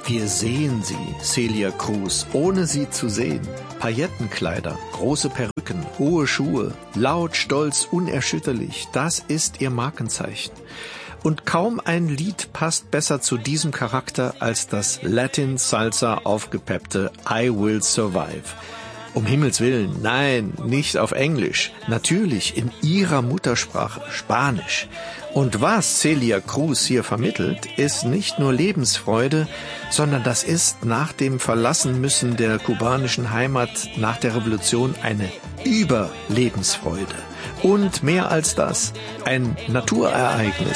Wir sehen sie, Celia Cruz, ohne sie zu sehen. Paillettenkleider, große Perücken, hohe Schuhe, laut, stolz, unerschütterlich, das ist ihr Markenzeichen. Und kaum ein Lied passt besser zu diesem Charakter als das Latin-Salsa aufgepeppte I Will Survive. Um Himmels Willen, nein, nicht auf Englisch, natürlich in ihrer Muttersprache, Spanisch. Und was Celia Cruz hier vermittelt, ist nicht nur Lebensfreude, sondern das ist nach dem Verlassenmüssen der kubanischen Heimat nach der Revolution eine Überlebensfreude. Und mehr als das, ein Naturereignis